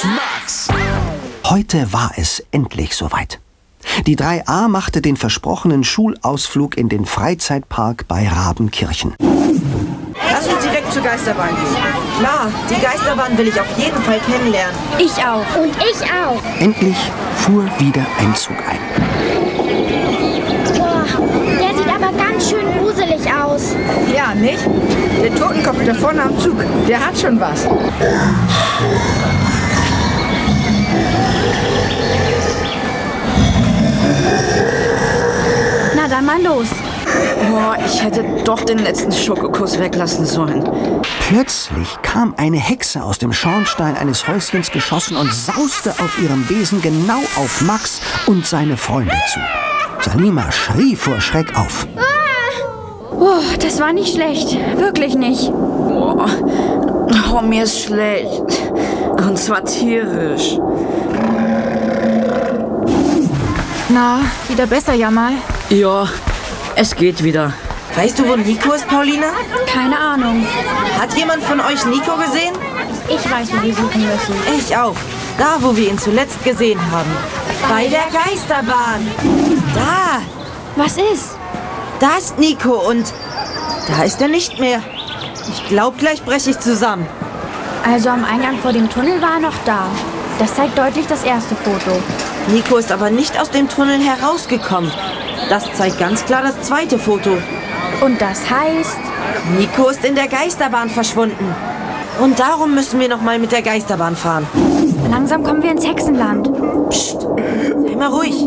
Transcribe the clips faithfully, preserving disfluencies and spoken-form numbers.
Max. Heute war es endlich soweit. Die drei a machte den versprochenen Schulausflug in den Freizeitpark bei Rabenkirchen. Lass uns direkt zur Geisterbahn gehen. Klar, die Geisterbahn will ich auf jeden Fall kennenlernen. Ich auch. Und ich auch. Endlich fuhr wieder ein Zug ein. Boah, der sieht aber ganz schön gruselig aus. Ja, nicht? Der Totenkopf da vorne am Zug, der hat schon was. Na dann mal los. Boah, ich hätte doch den letzten Schokokuss weglassen sollen. Plötzlich kam eine Hexe aus dem Schornstein eines Häuschens geschossen und sauste auf ihrem Besen genau auf Max und seine Freunde zu. Salima schrie vor Schreck auf. Oh, das war nicht schlecht. Wirklich nicht. Boah, oh, mir ist schlecht. Und zwar tierisch. Na, wieder besser ja mal. Ja, es geht wieder. Weißt du, wo Nico ist, Pauline? Keine Ahnung. Hat jemand von euch Nico gesehen? Ich weiß, wo wir suchen müssen. Ich auch. Da, wo wir ihn zuletzt gesehen haben. Bei der Geisterbahn. Da. Was ist? Da ist Nico und da ist er nicht mehr. Ich glaube, gleich breche ich zusammen. Also am Eingang vor dem Tunnel war er noch da. Das zeigt deutlich das erste Foto. Nico ist aber nicht aus dem Tunnel herausgekommen. Das zeigt ganz klar das zweite Foto. Und das heißt? Nico ist in der Geisterbahn verschwunden. Und darum müssen wir noch mal mit der Geisterbahn fahren. Langsam kommen wir ins Hexenland. Psst, sei mal ruhig.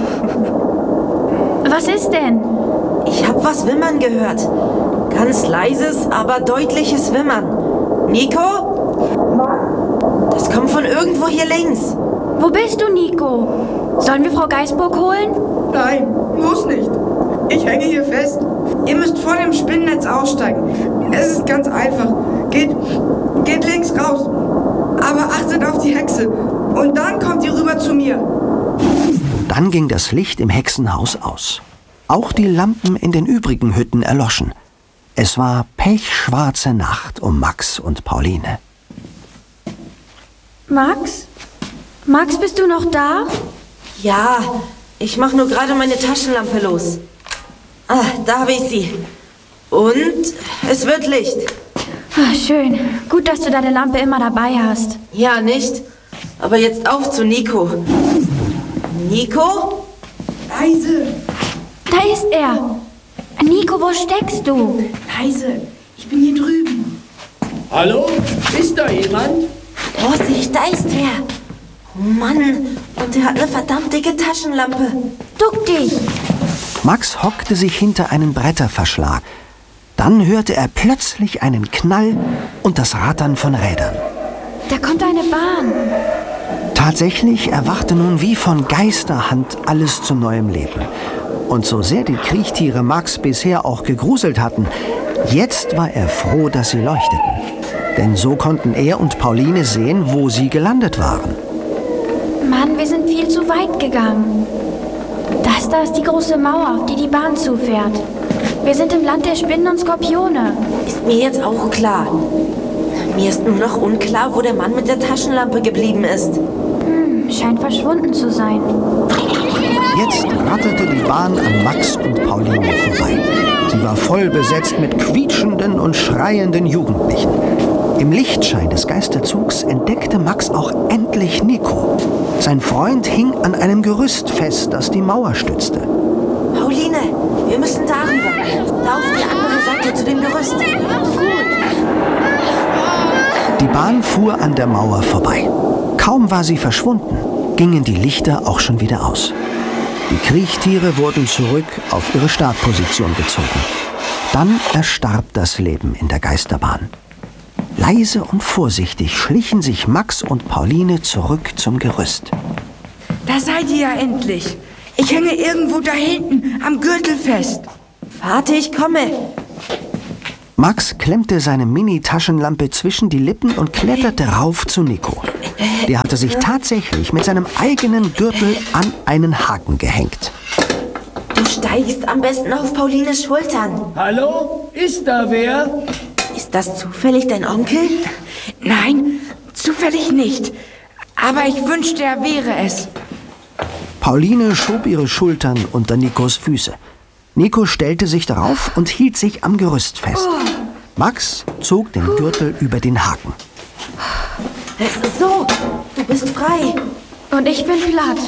Was ist denn? Ich hab was wimmern gehört. Ganz leises, aber deutliches Wimmern. Nico? Das kommt von irgendwo hier links. Wo bist du, Nico? Sollen wir Frau Geißburg holen? Nein, muss nicht. Ich hänge hier fest. Ihr müsst vor dem Spinnennetz aussteigen. Es ist ganz einfach. Geht, geht links raus. Aber achtet auf die Hexe. Und dann kommt ihr rüber zu mir. Dann ging das Licht im Hexenhaus aus. Auch die Lampen in den übrigen Hütten erloschen. Es war pechschwarze Nacht um Max und Pauline. Max? Max, bist du noch da? Ja, ich mache nur gerade meine Taschenlampe los. Ah, da habe ich sie. Und es wird Licht. Ah, schön. Gut, dass du deine Lampe immer dabei hast. Ja, nicht? Aber jetzt auf zu Nico. Nico? Leise, Da ist er. Nico, wo steckst du? leise. Ich bin hier drüben. Hallo? Ist da jemand? Vorsicht, da ist er. Oh Mann, und er hat eine verdammt dicke Taschenlampe. Duck dich. Max hockte sich hinter einen Bretterverschlag. Dann hörte er plötzlich einen Knall und das Rattern von Rädern. Da kommt eine Bahn. Tatsächlich erwachte nun wie von Geisterhand alles zu neuem Leben. Und so sehr die Kriechtiere Max bisher auch gegruselt hatten, jetzt war er froh, dass sie leuchteten. Denn so konnten er und Pauline sehen, wo sie gelandet waren. Mann, wir sind viel zu weit gegangen. Das da ist die große Mauer, auf die die Bahn zufährt. Wir sind im Land der Spinnen und Skorpione. Ist mir jetzt auch klar. Mir ist nur noch unklar, wo der Mann mit der Taschenlampe geblieben ist. Hm, scheint verschwunden zu sein. Jetzt ratterte die Bahn an Max und Pauline vorbei. Sie war voll besetzt mit quietschenden und schreienden Jugendlichen. Im Lichtschein des Geisterzugs entdeckte Max auch endlich Nico. Sein Freund hing an einem Gerüst fest, das die Mauer stützte. Pauline, wir müssen darüber. Da auf die andere Seite zu dem Gerüst. Gut. Die Bahn fuhr an der Mauer vorbei. Kaum war sie verschwunden, gingen die Lichter auch schon wieder aus. Die Kriechtiere wurden zurück auf ihre Startposition gezogen. Dann erstarb das Leben in der Geisterbahn. Leise und vorsichtig schlichen sich Max und Pauline zurück zum Gerüst. Da seid ihr ja endlich. Ich hänge irgendwo da hinten am Gürtel fest. Warte, ich komme. Max klemmte seine Mini-Taschenlampe zwischen die Lippen und kletterte rauf zu Nico. Der hatte sich tatsächlich mit seinem eigenen Gürtel an einen Haken gehängt. Du steigst am besten auf Paulines Schultern. Hallo? Ist da wer? Ist das zufällig dein Onkel? Nein, zufällig nicht. Aber ich wünschte, er wäre es. Pauline schob ihre Schultern unter Nikos Füße. Nico stellte sich darauf und hielt sich am Gerüst fest. Max zog den Gürtel über den Haken. Es ist so, du bist frei. Und ich bin platt.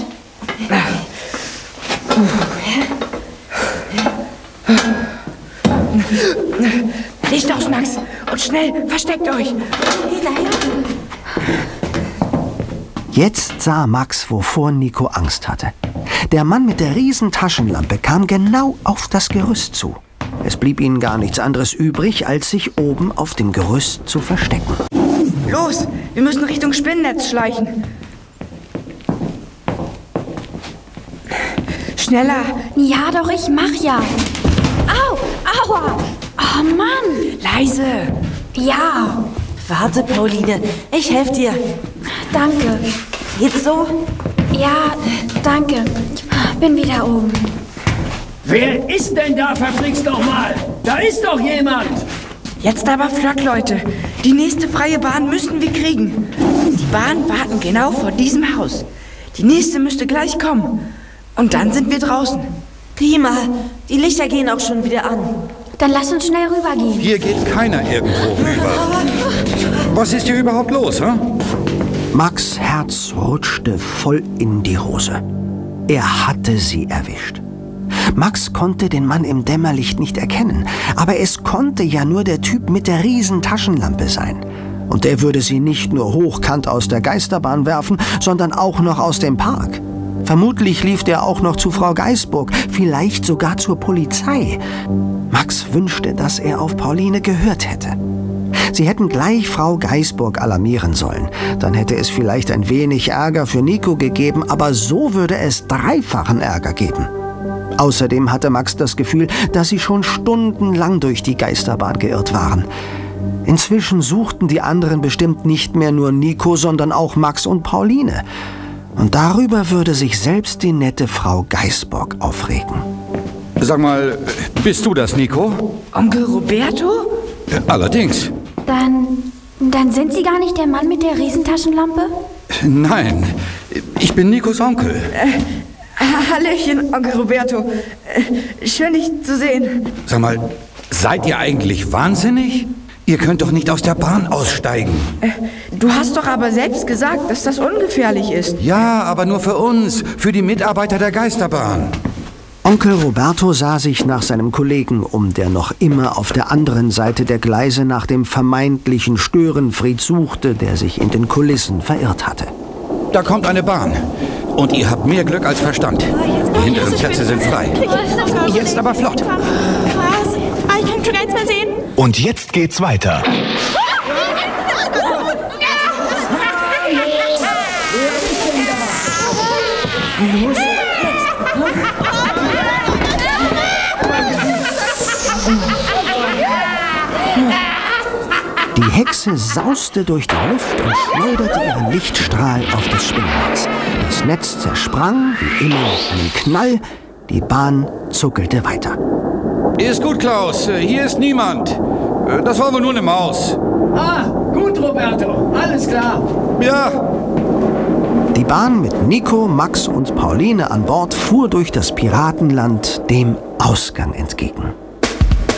Licht aus, Max. Und schnell, versteckt euch. Hinterher. Jetzt sah Max, wovor Nico Angst hatte. Der Mann mit der riesen Taschenlampe kam genau auf das Gerüst zu. Es blieb ihnen gar nichts anderes übrig, als sich oben auf dem Gerüst zu verstecken. Los, wir müssen Richtung Spinnennetz schleichen. Schneller. Ja, doch, ich mach ja. Au, aua. Oh, Mann. Leise. Ja, Warte, Pauline, ich helfe dir. danke. Geht's so? Ja, danke. Bin wieder oben. Wer ist denn da, verflixt nochmal? Da ist doch jemand! Jetzt aber flott, Leute. Die nächste freie Bahn müssen wir kriegen. Die Bahnen warten genau vor diesem Haus. Die nächste müsste gleich kommen. Und dann sind wir draußen. Prima, die Lichter gehen auch schon wieder an. Dann lass uns schnell rübergehen. Hier geht keiner irgendwo rüber. Was ist hier überhaupt los, hä? Max' Herz rutschte voll in die Hose. Er hatte sie erwischt. Max konnte den Mann im Dämmerlicht nicht erkennen, aber es konnte ja nur der Typ mit der riesen Taschenlampe sein. Und der würde sie nicht nur hochkant aus der Geisterbahn werfen, sondern auch noch aus dem Park. Vermutlich lief der auch noch zu Frau Geißburg, vielleicht sogar zur Polizei. Max wünschte, dass er auf Pauline gehört hätte. Sie hätten gleich Frau Geißburg alarmieren sollen. Dann hätte es vielleicht ein wenig Ärger für Nico gegeben, aber so würde es dreifachen Ärger geben. Außerdem hatte Max das Gefühl, dass sie schon stundenlang durch die Geisterbahn geirrt waren. Inzwischen suchten die anderen bestimmt nicht mehr nur Nico, sondern auch Max und Pauline. Und darüber würde sich selbst die nette Frau Geißburg aufregen. Sag mal, bist du das, Nico? Onkel Roberto? Allerdings. Dann, dann sind Sie gar nicht der Mann mit der Riesentaschenlampe? Nein, ich bin Nikos Onkel. Äh, Hallöchen, Onkel Roberto. Äh, schön, dich zu sehen. Sag mal, seid ihr eigentlich wahnsinnig? Ihr könnt doch nicht aus der Bahn aussteigen. Äh, du hast doch aber selbst gesagt, dass das ungefährlich ist. Ja, aber nur für uns, für die Mitarbeiter der Geisterbahn. Onkel Roberto sah sich nach seinem Kollegen um, der noch immer auf der anderen Seite der Gleise nach dem vermeintlichen Störenfried suchte, der sich in den Kulissen verirrt hatte. Da kommt eine Bahn. Und ihr habt mehr Glück als Verstand. Die hinteren Plätze sind frei. Jetzt aber flott. Was? Ah, ich kann schon gar nichts mehr sehen. Und jetzt geht's weiter. Die Hexe sauste durch die Luft und schleuderte ihren Lichtstrahl auf das Spinnennetz. Das Netz zersprang, wie immer mit einem Knall. Die Bahn zuckelte weiter. Ist gut, Klaus. Hier ist niemand. Das war wohl nur eine Maus. Ah, gut, Roberto. Alles klar. Ja. Die Bahn mit Nico, Max und Pauline an Bord fuhr durch das Piratenland dem Ausgang entgegen.